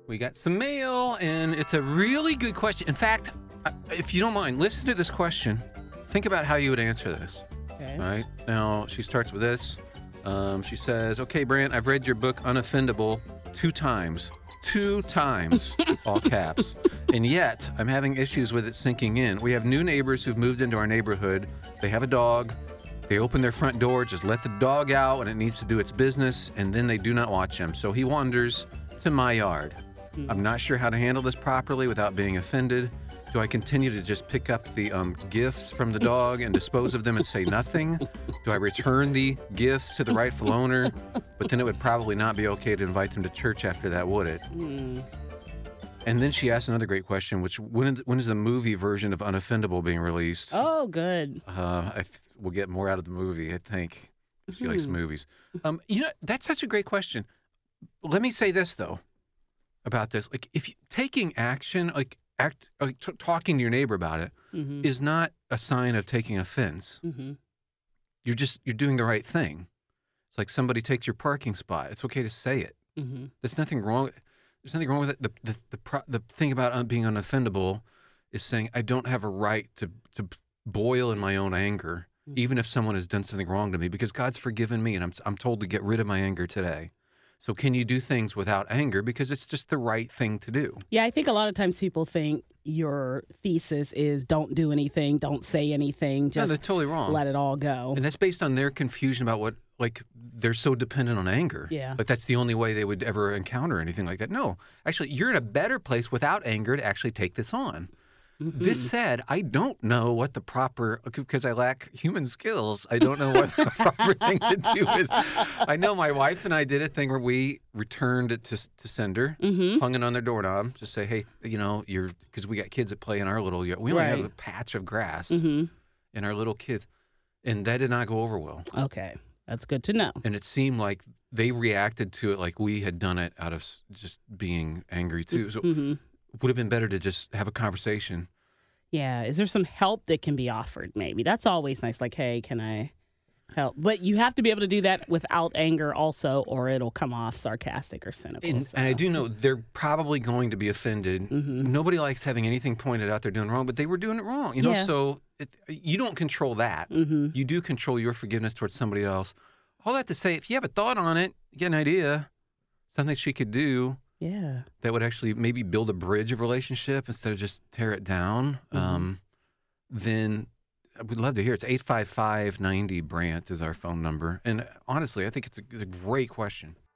We got some mail, and it's a really good question. In fact, if you don't mind, listen to this question. Think about how you would answer this. Okay. All right. Now, she starts with this. She says, okay, Brant, I've read your book, Unoffendable, 2 times. 2 times, all caps. And yet, I'm having issues with it sinking in. We have new neighbors who've moved into our neighborhood. They have a dog. They open their front door, just let the dog out when it needs to do its business, and then they do not watch him. So he wanders to my yard. I'm not sure how to handle this properly without being offended. Do I continue to just pick up the gifts from the dog and dispose of them and say nothing? Do I return the gifts to the rightful owner? But then it would probably not be okay to invite them to church after that, would it? And then she asked another great question, which when is the movie version of Unoffendable being released? Oh, good. We'll get more out of the movie, I think. She likes movies. That's such a great question. Let me say this, though, about this. Like, if you, taking action, talking to your neighbor about it is not a sign of taking offense. You're doing the right thing. It's like somebody takes your parking spot. It's okay to say it. There's nothing wrong. There's nothing wrong with it. The thing about being unoffendable is saying I don't have a right to boil in my own anger, even if someone has done something wrong to me, because God's forgiven me, and I'm told to get rid of my anger today. So can you do things without anger? Because it's just the right thing to do. Yeah, I think a lot of times people think your thesis is don't do anything, don't say anything, just they're totally wrong. Let it all go. And that's based on their confusion about what, like, they're so dependent on anger. Yeah. Like, that's the only way they would ever encounter anything like that. No, actually, you're in a better place without anger to actually take this on. This said, I don't know what the proper, because I lack human skills, I don't know what the proper thing to do is. I know my wife and I did a thing where we returned it to sender, hung it on their doorknob, just say, hey, because we got kids that play in our little yard. We only have a patch of grass in our little kids. And that did not go over well. Okay. That's good to know. And it seemed like they reacted to it like we had done it out of just being angry too. So would have been better to just have a conversation. Yeah. Is there some help that can be offered maybe? That's always nice. Like, hey, can I help? But you have to be able to do that without anger also, or it'll come off sarcastic or cynical. And I do know they're probably going to be offended. Nobody likes having anything pointed out they're doing wrong, but they were doing it wrong. So you don't control that. You do control your forgiveness towards somebody else. All that to say, if you have a thought on it, you get an idea, something she could do. Yeah. That would actually maybe build a bridge of relationship instead of just tear it down. Then we'd love to hear. It's 855-90-BRANT is our phone number. And honestly, I think it's a great question.